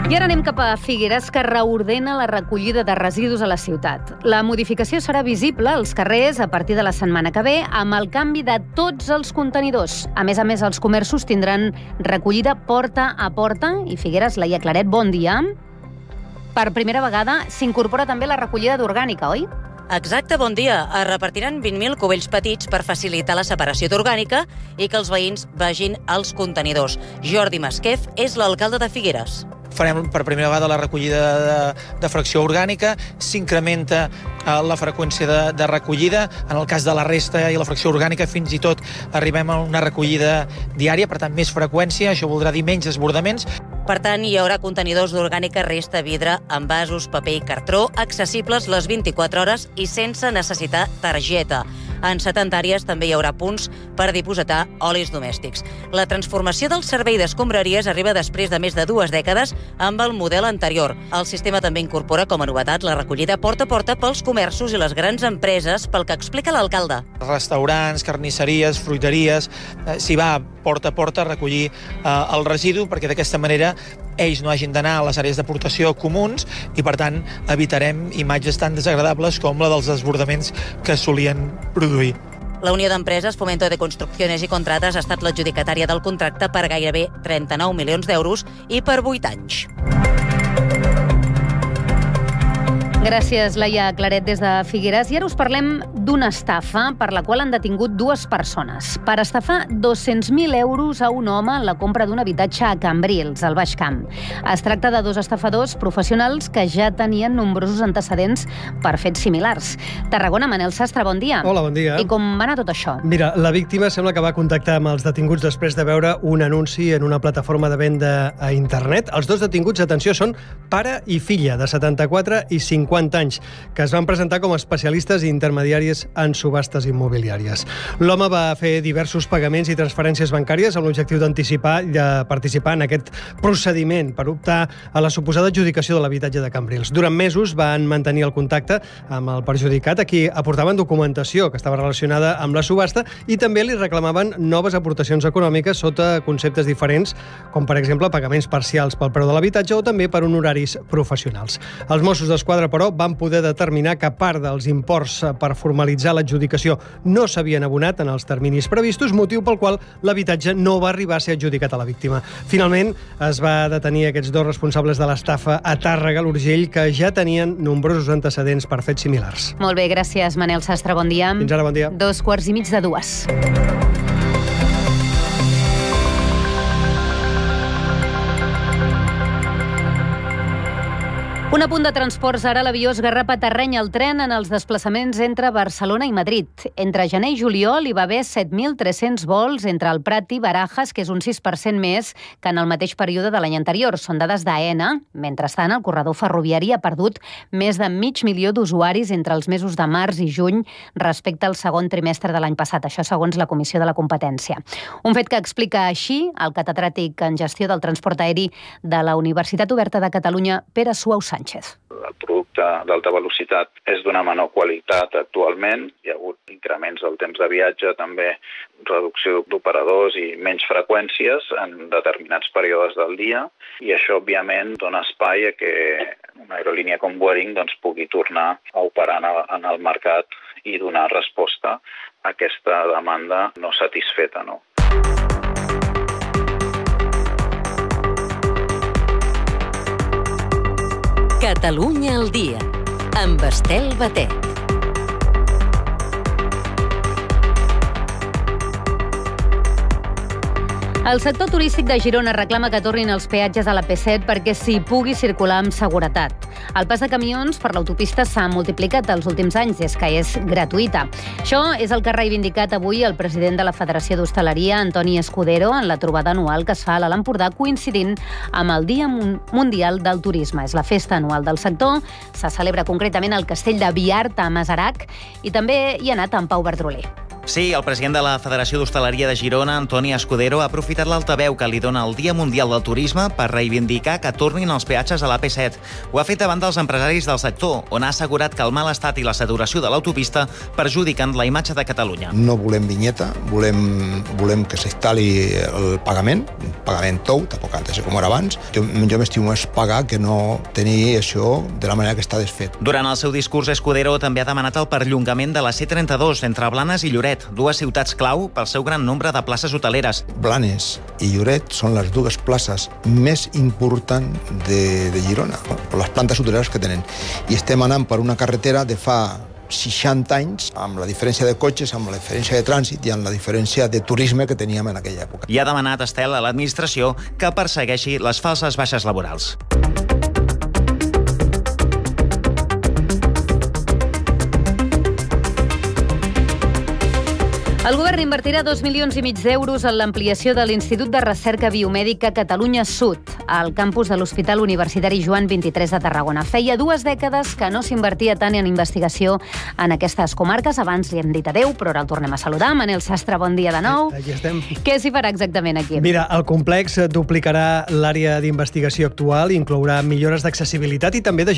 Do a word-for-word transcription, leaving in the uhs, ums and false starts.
I ara anem cap a Figueres, que reordena la recollida de residus a la ciutat. La modificació serà visible als carrers a partir de la setmana que ve amb el canvi de tots els contenidors. A més a més, els comerços tindran recollida porta a porta. I Figueres, Laia Claret, bon dia. Per primera vegada s'incorpora també la recollida d'orgànica, oi? Exacte, bon dia. Es repartiran vint mil cubells petits per facilitar la separació d'orgànica i que els veïns vagin als contenidors. Jordi Masquef és l'alcalde de Figueres. Farem per primera vegada la recollida de, de fracció orgànica, s'incrementa eh, la freqüència de, de recollida. En el cas de la resta i la fracció orgànica, fins i tot arribem a una recollida diària, per tant, més freqüència, això voldrà dir menys desbordaments. Per tant, hi haurà contenidors d'orgànica, resta, vidre, envasos, paper i cartró, accessibles les vint-i-quatre hores i sense necessitar targeta. En setanta àrees també hi haurà punts per dipositar olis domèstics. La transformació del servei d'escombraries arriba després de més de dues dècades amb el model anterior. El sistema també incorpora com a novetat la recollida porta a porta pels comerços i les grans empreses, pel que explica l'alcalde. Restaurants, carnisseries, fruiteries, eh, s'hi va porta a porta a recollir eh, el residu, perquè d'aquesta manera ells no hagin d'anar a les àrees d'aportació comuns i, per tant, evitarem imatges tan desagradables com la dels desbordaments que solien produir. La Unió d'Empreses Fomento de Construcciones i Contrates ha estat l'adjudicatària del contracte per gairebé trenta-nou milions d'euros i per vuit anys. Gràcies, Laia Claret, des de Figueres. I ara us parlem d'una estafa per la qual han detingut dues persones. Per estafar dos-cents mil euros a un home en la compra d'un habitatge a Cambrils, al Baix Camp. Es tracta de dos estafadors professionals que ja tenien nombrosos antecedents per fets similars. Tarragona, Manel Sastre, bon dia. Hola, bon dia. I com va anar tot això? Mira, la víctima sembla que va contactar amb els detinguts després de veure un anunci en una plataforma de venda a internet. Els dos detinguts, atenció, són pare i filla, de setanta-quatre i cinquanta anys, que es van presentar com a especialistes i intermediaris en subhastes immobiliàries. L'home va fer diversos pagaments i transferències bancàries amb l'objectiu d'anticipar i de participar en aquest procediment per optar a la suposada adjudicació de l'habitatge de Cambrils. Durant mesos van mantenir el contacte amb el perjudicat, a qui aportaven documentació que estava relacionada amb la subhasta i també li reclamaven noves aportacions econòmiques sota conceptes diferents, com per exemple pagaments parcials pel preu de l'habitatge o també per honoraris professionals. Els Mossos d'Esquadra, però, van poder determinar que part dels imports per formalitzar l'adjudicació no s'havien abonat en els terminis previstos, motiu pel qual l'habitatge no va arribar a ser adjudicat a la víctima. Finalment, es va detenir aquests dos responsables de l'estafa a Tàrrega, l'Urgell, que ja tenien nombrosos antecedents per fets similars. Molt bé, gràcies, Manel Sastre, bon dia. Fins ara, bon dia. Dos quarts i mig de dues. Un apunt de transports ara, l'avió Esgarrapa-Terreny, el tren en els desplaçaments entre Barcelona i Madrid. Entre gener i juliol hi va haver set mil tres-cents vols entre el Prat i Barajas, que és un sis per cent més que en el mateix període de l'any anterior. Són dades d'AENA. Mentrestant, el corredor ferroviari ha perdut més de mig milió d'usuaris entre els mesos de març i juny respecte al segon trimestre de l'any passat. Això segons la Comissió de la Competència. Un fet que explica així el catedràtic en gestió del transport aeri de la Universitat Oberta de Catalunya, Pere Suau Sánchez. El producte d'alta velocitat és d'una menor qualitat actualment. Hi ha hagut increments del temps de viatge, també reducció d'operadors i menys freqüències en determinats períodes del dia. I això, òbviament, dona espai a que una aerolínia com Vueling doncs, pugui tornar a operar en el mercat i donar resposta a aquesta demanda no satisfeta, no? Catalunya al dia, amb Estel Batet. El sector turístic de Girona reclama que tornin els peatges a la P set perquè s'hi pugui circular amb seguretat. El pas de camions per l'autopista s'ha multiplicat els últims anys, és que és gratuïta. Això és el que ha reivindicat avui el president de la Federació d'Hostaleria, Antoni Escudero, en la trobada anual que es fa a l'Alt Empordà, coincidint amb el Dia Mundial del Turisme. És la festa anual del sector, se celebra concretament al castell de Biart, a Masarac, i també hi ha anat en Pau Verdroler. Sí, el president de la Federació d'Hostaleria de Girona, Antoni Escudero, ha aprofitat l'altaveu que li dona el Dia Mundial del Turisme per reivindicar que tornin els peatges a l'A P set. Ho ha fet davant dels empresaris del sector, on ha assegurat que el mal estat i la saturació de l'autopista perjudiquen la imatge de Catalunya. No volem vinyeta, volem, volem que s'instal·li el pagament, un pagament tou, tampoc ha de ser com era abans. Jo, jo m'estimo més pagar que no tenir això de la manera que està desfet. Durant el seu discurs, Escudero també ha demanat el perllongament de la C trenta-dos entre Blanes i Lloret, dues ciutats clau pel seu gran nombre de places hoteleres. Blanes i Lloret són les dues places més importants de, de Girona, per les plantes hoteleres que tenen. I estem anant per una carretera de fa seixanta anys, amb la diferència de cotxes, amb la diferència de trànsit i amb la diferència de turisme que teníem en aquella època. I ha demanat, Estel, a l'administració que persegueixi les falses baixes laborals. El govern invertirà dos milions i mig d'euros en l'ampliació de l'Institut de Recerca Biomèdica Catalunya Sud, al campus de l'Hospital Universitari Joan vint-i-tres de Tarragona. Feia dues dècades que no s'invertia tant en investigació en aquestes comarques. Abans li hem dit adeu, però ara el tornem a saludar. Manel Sastre, bon dia de nou. Aquí estem. Què s'hi farà exactament aquí? Mira, el complex duplicarà l'àrea d'investigació actual i inclourà millores d'accessibilitat i també de